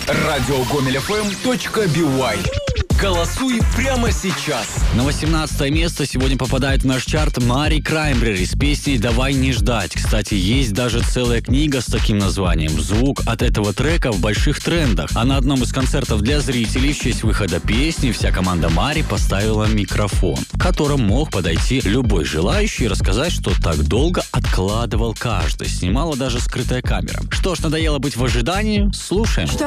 Радиогомель.фм.бай. Голосуй прямо сейчас. На 18 место сегодня попадает в наш чарт Мари Краймбрери с песней «Давай не ждать». Кстати, есть даже целая книга с таким названием. Звук от этого трека в больших трендах. А на одном из концертов для зрителей в честь выхода песни вся команда Мари поставила микрофон, к которому мог подойти любой желающий и рассказать, что так долго откладывал каждый. Снимала даже скрытая камера. Что ж, надоело быть в ожидании? Слушаем.